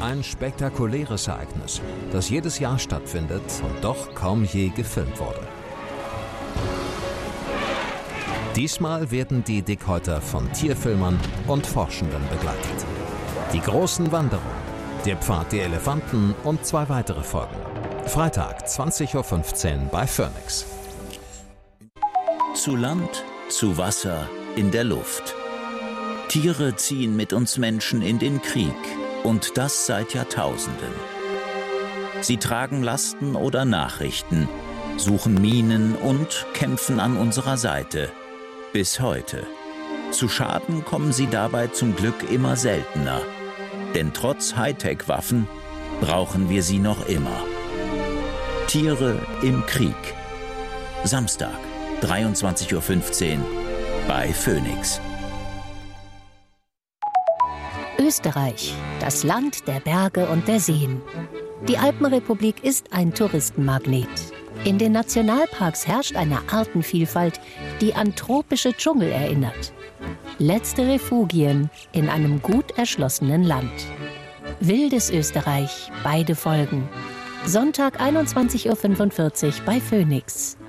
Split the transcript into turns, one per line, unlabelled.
Ein spektakuläres Ereignis, das jedes Jahr stattfindet und doch kaum je gefilmt wurde. Diesmal werden die Dickhäuter von Tierfilmern und Forschenden begleitet. Die großen Wanderungen, der Pfad der Elefanten und 2 weitere Folgen. Freitag, 20:15 Uhr bei Phoenix.
Zu Land, zu Wasser, in der Luft. Tiere ziehen mit uns Menschen in den Krieg. Und das seit Jahrtausenden. Sie tragen Lasten oder Nachrichten, suchen Minen und kämpfen an unserer Seite. Bis heute. Zu Schaden kommen sie dabei zum Glück immer seltener. Denn trotz Hightech-Waffen brauchen wir sie noch immer. Tiere im Krieg. Samstag, 23:15 Uhr bei Phoenix.
Österreich, das Land der Berge und der Seen. Die Alpenrepublik ist ein Touristenmagnet. In den Nationalparks herrscht eine Artenvielfalt, die an tropische Dschungel erinnert. Letzte Refugien in einem gut erschlossenen Land. Wildes Österreich, beide Folgen. Sonntag 21:45 Uhr bei Phoenix.